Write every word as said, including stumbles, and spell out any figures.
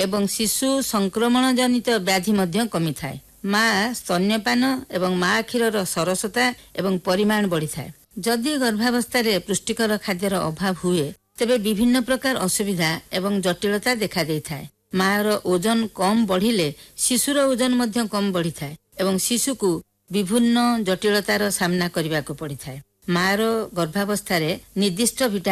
एवं शिशु संक्रमण जनित व्याधि मध्य कमी थाए। माँ स्तन्यपान एवं माँ क्षीर सरसता एवं परिमाण बढ़ी थाए। जदि गर्भावस्था पुष्टिकर खाद्यर अभाव हुए तेबे विभिन्न प्रकार असुविधा एवं जटिलता देखा देई थाए। मार ओजन कम बढ़िले शिशुर ओजन मध्य कम बढ़ी थाए एवं शिशु को विभिन्न जटिलतार सामना करने को पड़ी थाए। मार गर्भावस्था निर्दिष्ट विटामिन